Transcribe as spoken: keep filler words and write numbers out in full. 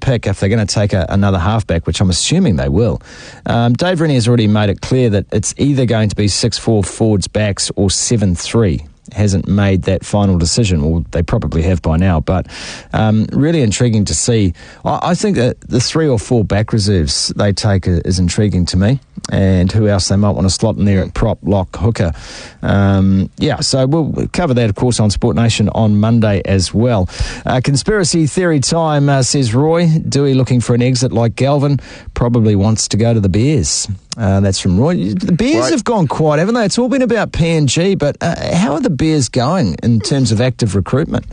pick if they're going to take a, another halfback, which I'm assuming they will. Um, Dave Rennie has already made it clear that it's either going to be six four forwards backs or seven three. Hasn't made that final decision, or they probably have by now, but um, really intriguing to see. I, I think that the three or four back reserves they take is intriguing to me, and who else they might want to slot in there at prop, lock, hooker. Um, yeah, so we'll cover that, of course, on Sport Nation on Monday as well. Uh, conspiracy theory time, uh, says Roy. Dewey looking for an exit like Galvin, probably wants to go to the Bears. Uh, that's from Roy. The Bears right. have gone quiet, haven't they? It's all been about P N G, but uh, how are the Bears going in terms of active recruitment?